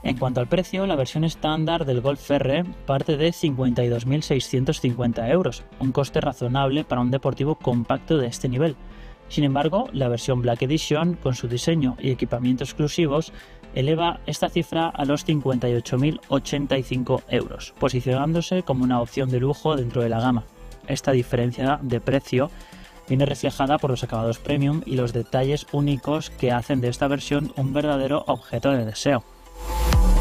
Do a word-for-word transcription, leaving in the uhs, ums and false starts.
En cuanto al precio, la versión estándar del Golf R parte de cincuenta y dos mil seiscientos cincuenta euros, un coste razonable para un deportivo compacto de este nivel. Sin embargo, la versión Black Edition, con su diseño y equipamiento exclusivos, eleva esta cifra a los cincuenta y ocho mil ochenta y cinco euros, posicionándose como una opción de lujo dentro de la gama. Esta diferencia de precio viene reflejada por los acabados premium y los detalles únicos que hacen de esta versión un verdadero objeto de deseo.